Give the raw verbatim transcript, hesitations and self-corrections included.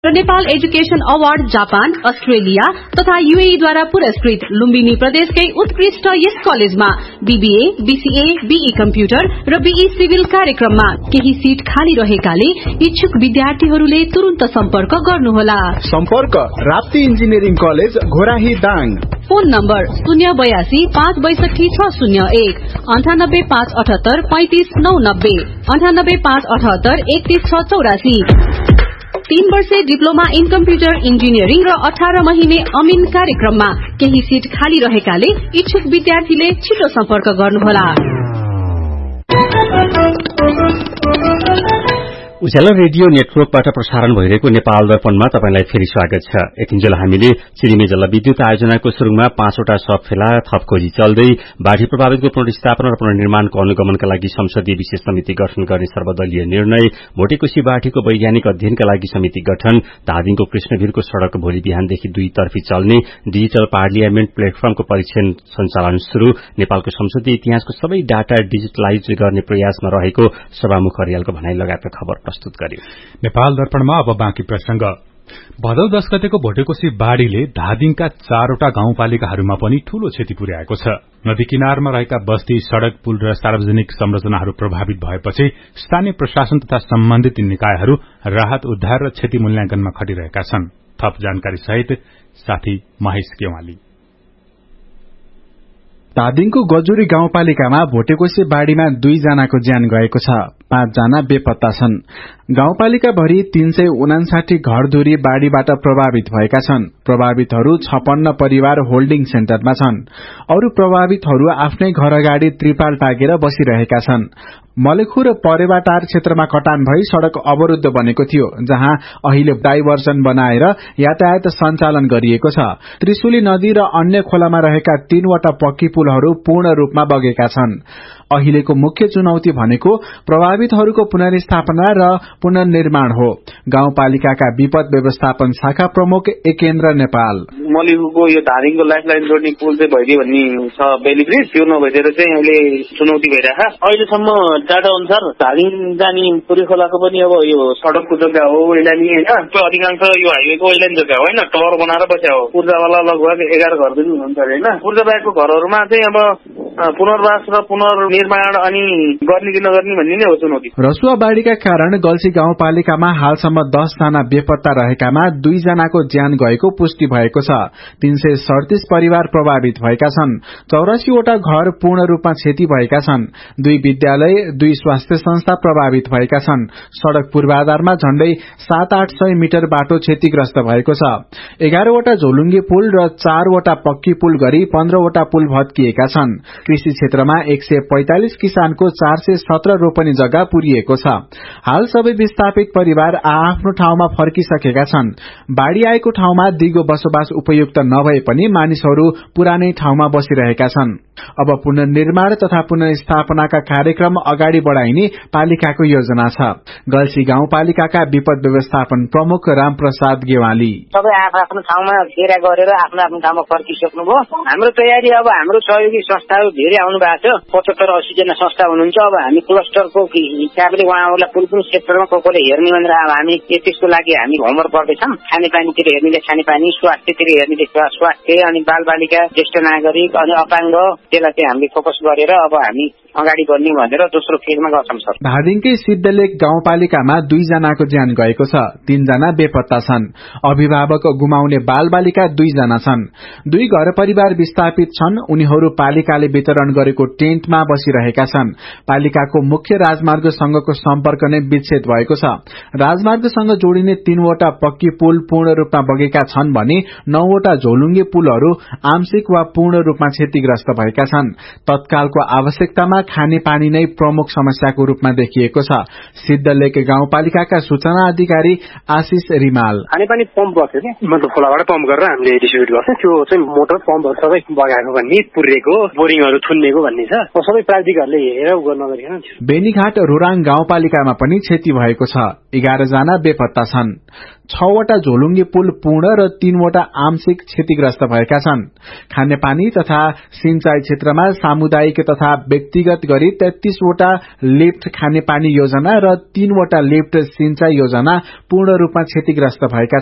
र Nepal education award Japan, Australia तथा UAE द्वारा पुरस्कृत लुम्बिनी प्रदेशकै उत्कृष्ट यस कलेजमा बीबीए, बीसीए, बीई कम्प्युटर र बीई सिभिल कार्यक्रममा केही सीट खाली रहेकाले इच्छुक विद्यार्थीहरूले तुरुन्त सम्पर्क गर्नुहोला। सम्पर्क Rapti engineering college Ghorahi Dang. Phone number शून्य बयासी पाँच बैसठी छ शून्य एक अन्ठानब्बे पाँच अठहत्तर पैंतिस नौ नब्बे अन्ठानब्बे पाँच अठहत्तर एकतीस छ चौरासी। तीन वर्षे डिप्लोमा इन कम्प्युटर इन्जिनियरिङ र अठार महिने अमिन कार्यक्रममा केही सीट खाली रहेकाले इच्छुक विद्यार्थीले छिटो सम्पर्क गर्नुहोला। उज्यालो रेडियो नेटवर्कबाट प्रसारण भइरहेको नेपाल दर्पणमा तपाईंलाई फेरि स्वागत छ। यतिन्जेल हामीले चिरिमे जलविद्युत आयोजनाको सुरुङमा पाँचवटा सब फेला थप खोजी चल्दै बाढ़ी प्रभावितको पुनर्स्थापना र पुनर्निर्माणको अनुगमनका लागि संसदीय विशेष समिति गठन गर्ने सर्वदलीय निर्णय, भोटेकोशी बाढ़ीको वैज्ञानिक अध्ययनका लागि समिति गठन, धादिङको कृष्णवीरको सड़क भोलि बिहानदेखि दुई तर्फी चल्ने, डिजिटल पार्लियामेन्ट प्लेटफर्मको परीक्षण सञ्चालन शुरू, नेपालको संसदीय इतिहासको सबै डाटा डिजिटलाइज गर्ने प्रयासमा रहेको सभामुख अर्यालको भनाई लगायतका खबर प्रस्तुत गर्यो। नेपाल दर्पणमा अब बाँकी प्रसंग। भदौ दश गतेको भोटेकोशी बाढ़ीले धादिङका चारवटा गाउँपालिकाहरूमा पनि ठूलो क्षति पुर्याएको छ। नदी किनारमा रहेका बस्ती, सड़क, पुल र सार्वजनिक संरचनाहरू प्रभावित भएपछि स्थानीय प्रशासन तथा सम्बन्धित निकायहरू राहत उद्धार र क्षति मूल्याङ्कनमा खटिरहेका छन्। थप जानकारी सहित साथी महेश केवाली। धादिङको गजुरी गाउँपालिकामा भोटेकोशी बाढ़ीमा दुई जनाको ज्यान गएको छ, पाँच जना बेपत्ता छन्। गाउँपालिका भरि तीन सय उनासाठी घरधुरी बाढ़ीबाट प्रभावित भएका छन्। प्रभावितहरू छपन्न परिवार होल्डिङ सेन्टरमा छन्। अरू प्रभावितहरू आफ्नै घर अगाडि त्रिपाल टाकेर बसिरहेका छन्। मलेखु र परेवाटार क्षेत्रमा कटान भई सड़क अवरूद्ध बनेको थियो, जहाँ अहिले डाइभर्सन बनाएर यातायात सञ्चालन गरिएको छ। त्रिशुली नदी र अन्य खोलामा रहेका तीनवटा पक्की पुलहरू पूर्ण रूपमा बगेका छन्। अहिलेको मुख्य चुनौती भनेको प्रभावितहरूको पुनर्स्थापना र पुनर्निर्माण हो। गाउँपालिकाका विपद व्यवस्थापन शाखा प्रमुख एकेन्द्र नेपाल। मलेखुको यो धादिङको लाइफलाइन जोड्ने पुल चाहिँ भइदियो भन्ने छ बेली ब्रिज, त्यो नभइदिएर चाहिँ अहिले चुनौती भइरहेको छ। अहिलेसम्म डाटा अनुसार धादिङ जाने पुरी खोलाको पनि अब यो सड़कको जग्गा हो ओइलानी होइन, अधिकांश यो हाइवेको ओइलानी जग्गा हो होइन, टवर बनाएर बस्या हो। ऊर्जावाला लगभग एघार घर पनि हुनुहुन्छ होइन। ऊर्जा बाहेकको घरहरूमा चाहिँ अब पुनर्वास र पुनर्निर्माण अनि गर्ने कि नगर्ने भन्ने नै हो चुनौती। रसुवा बाढ़ीका कारण गल्सी गाउँपालिकामा हालसम्म दस जना बेपत्ता रहेकामा दुई जनाको ज्यान गएको पुष्टि भएको छ। तीन सय सड़तीस परिवार प्रभावित भएका छन्। चौरासीवटा घर पूर्ण रूपमा क्षति भएका छन्। दुई विद्यालय, दुई स्वास्थ्य संस्था प्रभावित भएका छन्। सड़क पूर्वाधारमा झण्डै सात आठ सय मिटर बाटो क्षतिग्रस्त भएको छ। एघारवटा झोलुङ्गे पुल र चारवटा पक्की पुल गरी पन्ध्रवटा पुल भत्किएका छन्। कृषि क्षेत्रमा एक सय पैंतालिस किसानको चार सय सत्र रोपनी जग्गा पुरिएको छ। हाल सबै विस्थापित परिवार आआफ्नो ठाउँमा फर्किसकेका छन्। बाढ़ी आएको ठाउँमा दिगो बसोबास उपयुक्त नभए पनि मानिसहरू पुरानै ठाउँमा बसिरहेका छन्। अब पुनर्निर्माण तथा पुनर्स्थापनाका कार्यक्रम अगाडि बढ़ाइने पालिकाको योजना छ। गल्सी गाउँपालिकाका विपद व्यवस्थापन प्रमुख रामप्रसाद गेवाली। सबै आफ्नो ठाउँमा घेरा गरेर आफ्नो आफ्नो ठाउँमा फर्किसक्नुभयो। हाम्रो तयारी अब हाम्रो सहयोगी संस्थाहरू धेरै आउनु भएको छ। पचहत्तर अस्सी जना संस्था हुनुहुन्छ। अब हामी क्लस्टरको हिसाबले उहाँहरूलाई कुन कुन सेक्टरमा को कोले हेर्ने भनेर अब हामी त्यसको लागि हामी होमवर्क गर्दैछौँ। खानेपानीतिर हेर्नेले खानेपानी, स्वास्थ्यतिर हेर्नेले स्वास्थ्य, अनि बालबालिका, ज्येष्ठ नागरिक अनि अपाङ्ग, त्यसलाई चाहिँ हामीले फोकस गरेर अब हामी अगाडि बढ्ने भनेर दोस्रो फेजमा गर्छौं सर। धादिङकै सिद्धलेक गाउँपालिकामा दुई जनाको ज्यान गएको छ, तीन जना बेपत्ता छन्। अभिभावक गुमाउने बालबालिका दुई जना छन्। दुई घर परिवार विस्थापित छन्। उनीहरू पालिकाले वितरण गरेको टेन्टमा बसिरहेका छन्। पालिकाको मुख्य राजमार्गसँगको सम्पर्क नै विच्छेद भएको छ। राजमार्गसँग जोडिने तीनवटा पक्की पुल पूर्ण रूपमा बगेका छन् भने नौवटा झोलुङ्गे पुलहरू आंशिक वा पूर्ण रूपमा क्षतिग्रस्त भएका छन्। तत्कालको आवश्यकतामा खानेपानी नै प्रमुख समस्याको रूपमा देखिएको छ। सिद्धलेक गाउँपालिकाका सूचना अधिकारी आशिष रिमाल। खानेपानी पम्प बग्थ्यो कि, मतलब खोलाबाट पम्प गरेर हामीले डिस्ट्रिब्युट गर्छौँ। त्यो चाहिँ मोटर पम्पहरू सबै बगाएको भन्ने पुर्रेको बोरिङहरू घरहरू थुन्नेको भन्ने छ। सबै प्राविधिकहरूले हेरेर गर्न गरिकन बेनीघाट रोराङ गाउँपालिकामा पनि क्षति भएको छ। एघार जना बेपत्ता छन्। छवटा झोलुङ्गे पुल पूर्ण र तीनवटा आंशिक क्षतिग्रस्त भएका छन्। खानेपानी तथा सिंचाई क्षेत्रमा सामुदायिक तथा व्यक्तिगत गरी तेत्तीसवटा लिफ्ट खानेपानी योजना र तीनवटा लिफ्ट सिंचाई योजना पूर्ण रूपमा क्षतिग्रस्त भएका